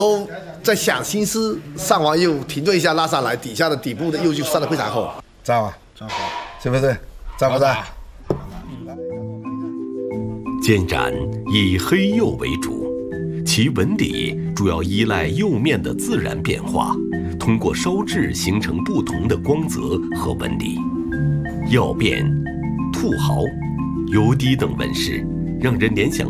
都在想心思，上完釉停顿一下拉上来，底下的底部的釉就上得非常厚，知道吗？ 真好， 是不是？在不在？ 建盏以黑釉为主，其纹理主要依赖釉面的自然变化，通过烧制形成不同的光泽和纹理。曜变、兔毫、油滴等纹饰，让人联想